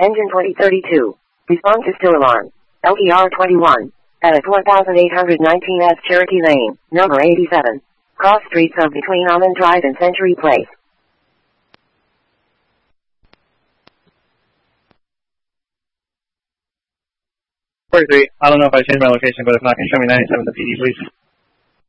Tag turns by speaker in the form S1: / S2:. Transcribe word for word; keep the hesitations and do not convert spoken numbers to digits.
S1: Engine twenty thirty-two. Response is still alarm. L E R twenty-one. At forty-eight nineteen S Cherokee Lane, number eighty-seven. Cross streets of between Almond Drive and Century Place.
S2: forty-three. I don't know if I changed my location, but if not, can you show me ninety-seven to P D, please?